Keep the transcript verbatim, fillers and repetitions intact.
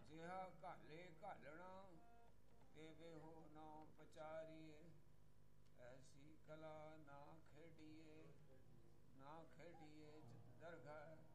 ਜਿਹਾ ਘਾਲੇ ਘਾਲਣਾ ਦੇਵੇ ਹੋ ਨਾ ਪਚਾਰੀਏ। ਐਸੀ ਕਲਾ ਨਾ ਖੇਡੀਏ ਨਾ ਖੇਡੀਏ ਜਿਤ ਦਰਗਾਹ